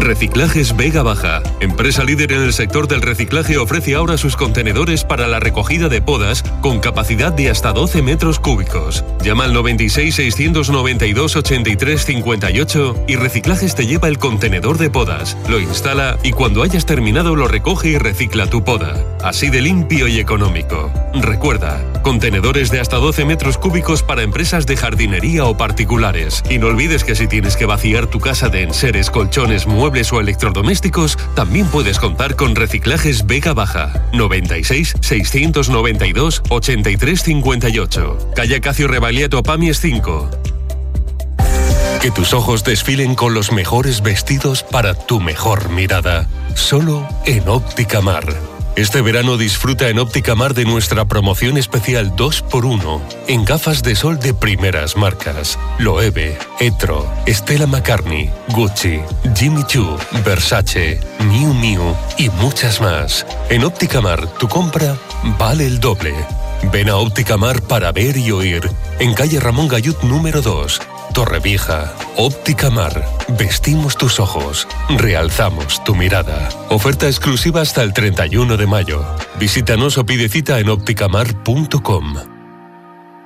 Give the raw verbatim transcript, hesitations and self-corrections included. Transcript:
Reciclajes Vega Baja, empresa líder en el sector del reciclaje, ofrece ahora sus contenedores para la recogida de podas con capacidad de hasta doce metros cúbicos. Llama al noventa y seis, seiscientos noventa y dos, ochenta y tres cincuenta y ocho y Reciclajes te lleva el contenedor de podas, lo instala y cuando hayas terminado lo recoge y recicla tu poda. Así de limpio y económico. Recuerda, contenedores de hasta doce metros cúbicos para empresas de jardinería o particulares. Y no olvides que si tienes que vaciar tu casa de enseres, colchones, muebles o electrodomésticos, también puedes contar con Reciclajes Vega Baja. noventa y seis, seiscientos noventa y dos, ochenta y tres cincuenta y ocho. Calle Acacio Rebagliato Pamies cinco. Que tus ojos desfilen con los mejores vestidos para tu mejor mirada. Solo en Óptica Mar. Este verano disfruta en Óptica Mar de nuestra promoción especial dos por uno en gafas de sol de primeras marcas. Loewe, Etro, Stella McCartney, Gucci, Jimmy Choo, Versace, Miu Miu y muchas más. En Óptica Mar, tu compra vale el doble. Ven a Óptica Mar para ver y oír. En calle Ramón Gayut número dos, Torrevieja. Óptica Mar. Vestimos tus ojos. Realzamos tu mirada. Oferta exclusiva hasta el treinta y uno de mayo. Visítanos o pide cita en ópticamar punto com.